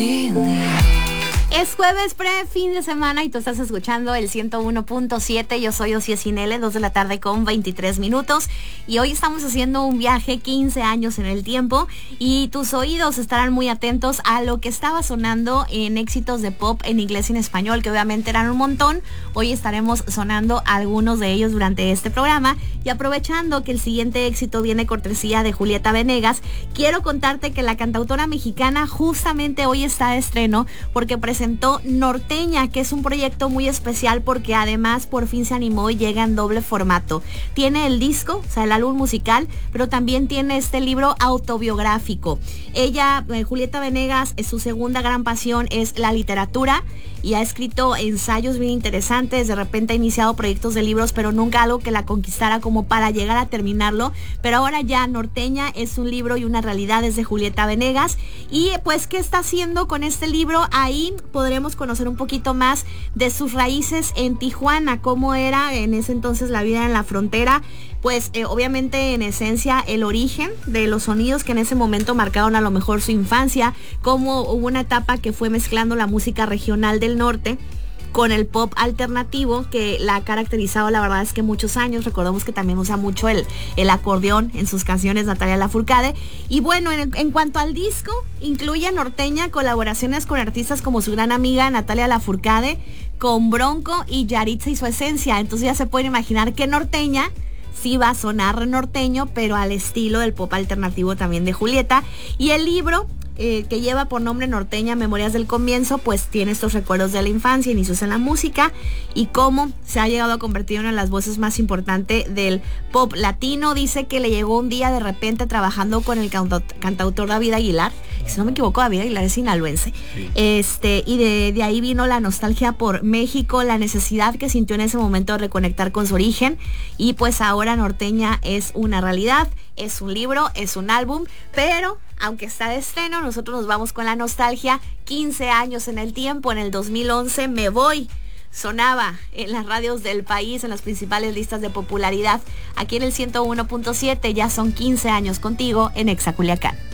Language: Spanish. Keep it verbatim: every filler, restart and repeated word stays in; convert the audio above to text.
Es jueves pre fin de semana y tú estás escuchando el ciento uno punto siete. Yo soy Ossie Sinele, dos de la tarde con veintitrés minutos. Y hoy estamos haciendo un viaje quince años en el tiempo. Y tus oídos estarán muy atentos a lo que estaba sonando en éxitos de pop en inglés y en español, que obviamente eran un montón. Hoy estaremos sonando algunos de ellos durante este programa. Y aprovechando que el siguiente éxito viene cortesía de Julieta Venegas, quiero contarte que la cantautora mexicana justamente hoy está de estreno porque presentó Norteña, que es un proyecto muy especial porque además por fin se animó y llega en doble formato. Tiene el disco, o sea, el álbum musical, pero también tiene este libro autobiográfico. Ella, eh, Julieta Venegas, su segunda gran pasión es la literatura y ha escrito ensayos bien interesantes. De repente ha iniciado proyectos de libros, pero nunca algo que la conquistara como para llegar a terminarlo. Pero ahora ya Norteña es un libro y una realidad desde Julieta Venegas. Y pues, ¿qué está haciendo con este libro? Ahí podremos conocer un poquito más de sus raíces en Tijuana, cómo era en ese entonces la vida en la frontera. Pues eh, obviamente en esencia el origen de los sonidos que en ese momento marcaron a lo mejor su infancia, cómo hubo una etapa que fue mezclando la música regional del norte con el pop alternativo que la ha caracterizado, la verdad es que muchos años. Recordemos que también usa mucho el, el acordeón en sus canciones Natalia Lafourcade. Y bueno, en, en cuanto al disco, incluye a Norteña colaboraciones con artistas como su gran amiga Natalia Lafourcade, con Bronco y Yaritza y su esencia. Entonces ya se pueden imaginar que Norteña sí va a sonar norteño, pero al estilo del pop alternativo también de Julieta. Y el libro Eh, que lleva por nombre Norteña, Memorias del Comienzo, pues tiene estos recuerdos de la infancia, inicios en la música y cómo se ha llegado a convertir en una de las voces más importantes del pop latino. Dice que le llegó un día de repente trabajando con el cantaut- cantautor David Aguilar, si no me equivoco David Aguilar es sinaloense, sí. este y de, de ahí vino la nostalgia por México, la necesidad que sintió en ese momento de reconectar con su origen, y pues ahora Norteña es una realidad, es un libro, es un álbum, pero aunque está de estreno, nosotros nos vamos con la nostalgia. quince años en el tiempo, en el dos mil once, Me Voy sonaba en las radios del país, en las principales listas de popularidad. Aquí en el ciento uno punto siete ya son quince años contigo en Exa Culiacán.